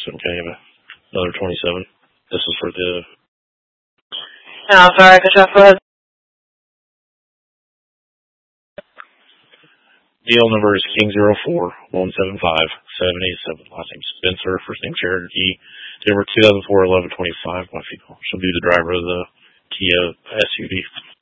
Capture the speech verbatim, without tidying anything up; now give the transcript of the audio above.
Okay, another twenty-seven. This is for the... No, I'm sorry, I cut you off. Go ahead. Deal number is King zero four one seven five seven eight seven. Last name Spencer, first name Cherokee. Number two thousand four eleven twenty-five. My female. She'll be the driver of the Kia S U V.